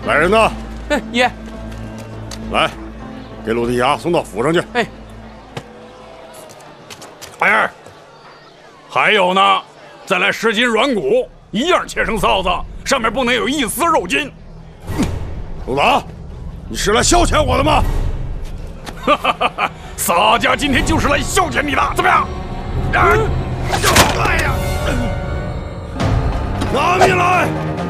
来人呐！ 哎，爷， 来，给陆地侠送到府上去。 哎， 哎，还有呢，再来10斤软骨，一样切成臊子，上面不能有一丝肉筋。 陆达，你是来消遣我的吗？ 哈哈哈哈！洒家今天就是来消遣你的，怎么样？ 哎呀！拿命来！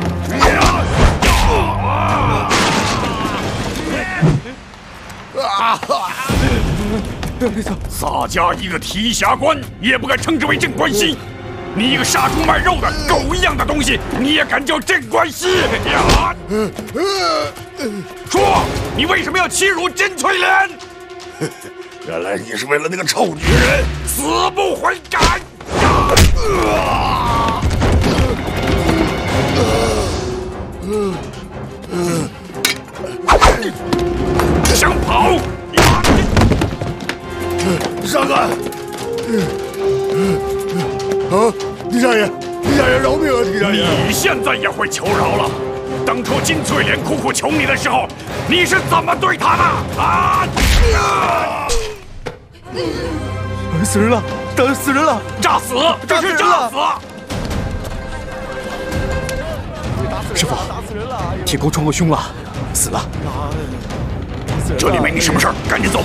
洒家一个提辖官，也不敢称之为镇关西。你一个杀猪卖肉的狗一样的东西，你也敢叫镇关西呀？说，你为什么要欺辱甄翠莲？ 原来你是为了那个臭女人， 死不悔改！想跑？ 上岸！啊，狄大爷，狄大爷饶命啊！狄大爷， 你现在也会求饶了？当初金翠莲苦苦求你的时候，你是怎么对她的？啊！ 死人了！死人了！ 炸死！这是炸死！ 师傅，铁钩穿过胸了，死了。 这里没你什么事儿，赶紧走。